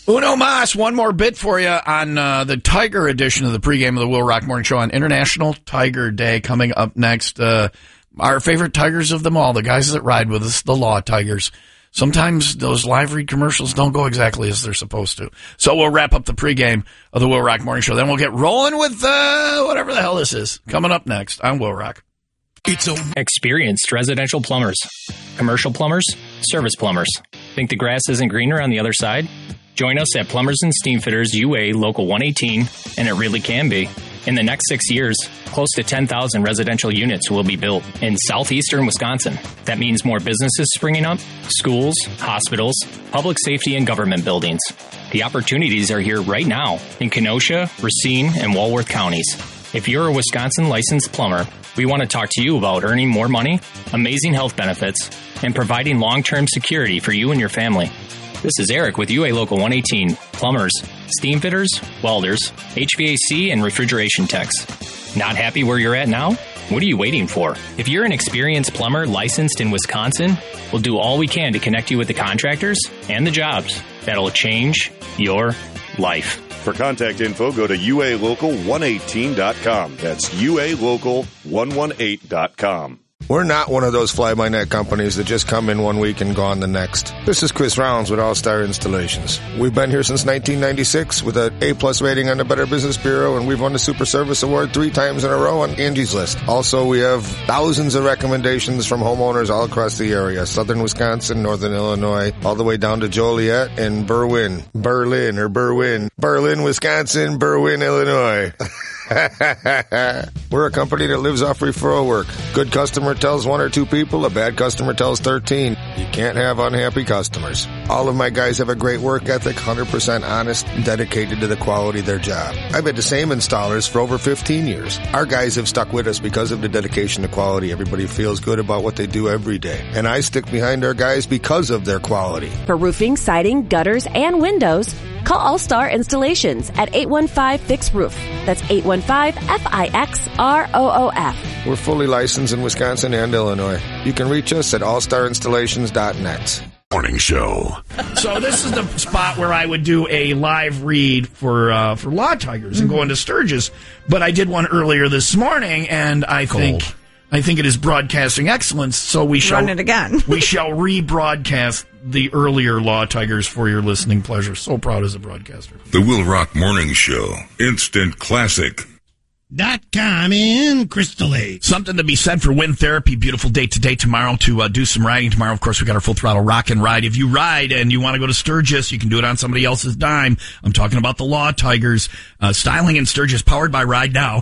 Uno Mas, one more bit for you on the Tiger edition of the pregame of the Will Rock Morning Show on International Tiger Day coming up next. Our favorite tigers of them all, the guys that ride with us, the Law Tigers. Sometimes those live read commercials don't go exactly as they're supposed to. So we'll wrap up the pregame of the Will Rock Morning Show. Then we'll get rolling with whatever the hell this is. Coming up next on Will Rock. Experienced residential plumbers, commercial plumbers, service plumbers. Think the grass isn't greener on the other side? Join us at Plumbers and Steamfitters UA Local 118, and it really can be. In the next 6 years, close to 10,000 residential units will be built in southeastern Wisconsin. That means more businesses springing up, schools, hospitals, public safety, and government buildings. The opportunities are here right now in Kenosha, Racine, and Walworth counties. If you're a Wisconsin licensed plumber, we want to talk to you about earning more money, amazing health benefits, and providing long-term security for you and your family. This is Eric with UA Local 118, plumbers, steam fitters, welders, HVAC, and refrigeration techs. Not happy where you're at now? What are you waiting for? If you're an experienced plumber licensed in Wisconsin, we'll do all we can to connect you with the contractors and the jobs that'll change your life. For contact info, go to ualocal118.com. That's ualocal118.com. We're not one of those fly-by-night companies that just come in one week and gone the next. This is Chris Rounds with All-Star Installations. We've been here since 1996 with an A-plus rating on the Better Business Bureau, and we've won the Super Service Award 3 times in a row on Angie's List. Also, we have thousands of recommendations from homeowners all across the area. Southern Wisconsin, Northern Illinois, all the way down to Joliet and Berwyn, Wisconsin, Berwyn, Illinois. We're a company that lives off referral work. Good customer tells 1 or 2 people, a bad customer tells 13. You can't have unhappy customers. All of my guys have a great work ethic, 100% honest, and dedicated to the quality of their job. I've had the same installers for over 15 years. Our guys have stuck with us because of the dedication to quality. Everybody feels good about what they do every day. And I stick behind our guys because of their quality. For roofing, siding, gutters, and windows, call All-Star Installations at 815-FIX-ROOF. That's 815-FIXROOF. We're fully licensed in Wisconsin and Illinois. You can reach us at allstarinstallations.net. Morning show. So this is the spot where I would do a live read for Law Tigers and go into Sturgis. But I did one earlier this morning, and I think it is broadcasting excellence. So we shall run it again. We shall rebroadcast the earlier Law Tigers for your listening pleasure. So proud as a broadcaster. The Will Rock Morning Show. Instant classic. .com in Crystal Lake. Something to be said for wind therapy. Beautiful day today, tomorrow to do some riding. Tomorrow, of course, we got our full throttle rock and ride. If you ride and you want to go to Sturgis, you can do it on somebody else's dime. I'm talking about the Law Tigers. Styling in Sturgis, powered by Ride Now.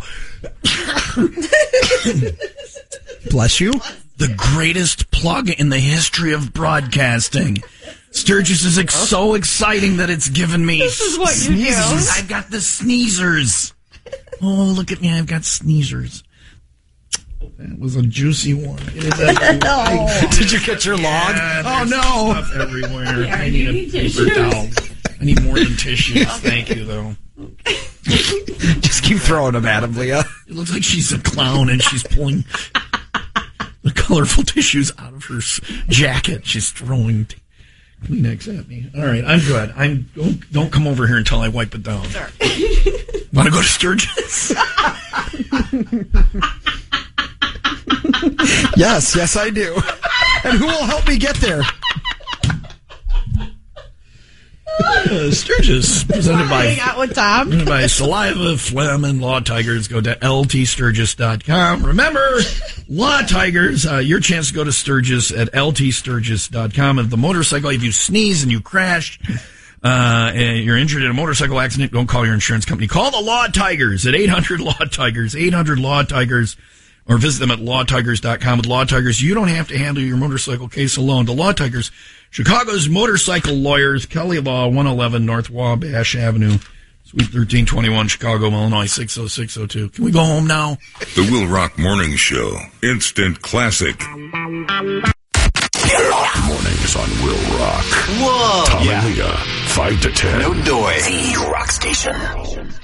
Bless you. The greatest plug in the history of broadcasting. Sturgis is so exciting that it's given me This is what you do. I've got the sneezers. Oh, look at me. I've got sneezers. That was a juicy one. Did you get your log? Oh, no. Stuff everywhere. Yeah, I need a paper towel. I need more than tissues. Thank you, though. Just keep throwing them at him, Leah. It looks like she's a clown and she's pulling the colorful tissues out of her jacket. She's throwing Kleenex at me. All right, I'm good. Don't come over here until I wipe it down. Sure. Want to go to Sturgis? Yes, I do. And who will help me get there? Sturgis, presented by Saliva, Phlegm, and Law Tigers. Go to ltsturgis.com. Remember, Law Tigers, your chance to go to Sturgis at ltsturgis.com. If the motorcycle, if you sneeze and you crash, and you're injured in a motorcycle accident, don't call your insurance company. Call the Law Tigers at 800-LAW-TIGERS, 800-LAW-TIGERS, or visit them at lawtigers.com. With Law Tigers, you don't have to handle your motorcycle case alone. The Law Tigers, Chicago's motorcycle lawyers, Kelly Law, 111 North Wabash Avenue, Suite 1321, Chicago, Illinois, 60602. Can we go home now? The Will Rock Morning Show. Instant classic. Mornings on Will Rock. Whoa. Tom and Leah, 5 to 10. No doy. The Rock Station.